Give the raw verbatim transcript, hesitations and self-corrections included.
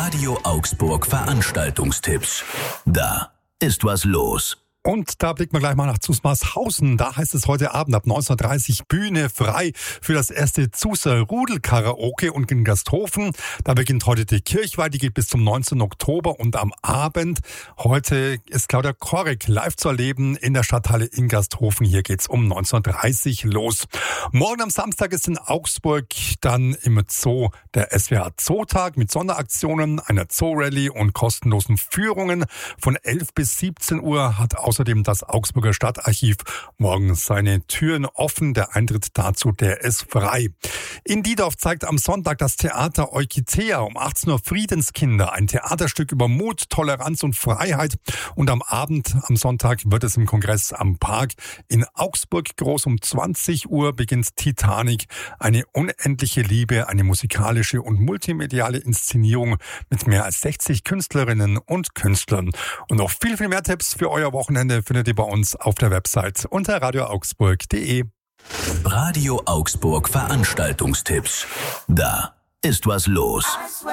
Radio Augsburg Veranstaltungstipps. Da ist was los. Und da blicken wir gleich mal nach Zusmarshausen. Da heißt es heute Abend ab neunzehn Uhr dreißig Bühne frei für das erste Zuser Rudel-Karaoke. Und in Gasthofen, da beginnt heute die Kirchweih, die geht bis zum neunzehnten Oktober. Und am Abend, heute ist Claudia Korek live zu erleben in der Stadthalle in Gasthofen. Hier geht's um neunzehn Uhr dreißig los. Morgen am Samstag ist in Augsburg dann im Zoo der S W R Zootag mit Sonderaktionen, einer Zoo-Rallye und kostenlosen Führungen. Von elf bis siebzehn Uhr hat außerdem das Augsburger Stadtarchiv morgen seine Türen offen. Der Eintritt dazu, der ist frei. In Diedorf zeigt am Sonntag das Theater Eukitea um achtzehn Uhr Friedenskinder. Ein Theaterstück über Mut, Toleranz und Freiheit. Und am Abend, am Sonntag, wird es im Kongress am Park in Augsburg groß. Um zwanzig Uhr beginnt Titanic. Eine unendliche Liebe, eine musikalische und multimediale Inszenierung mit mehr als sechzig Künstlerinnen und Künstlern. Und noch viel, viel mehr Tipps für euer Wochenende findet ihr bei uns auf der Website unter radio augsburg punkt de. Radio Augsburg Veranstaltungstipps. Da ist was los.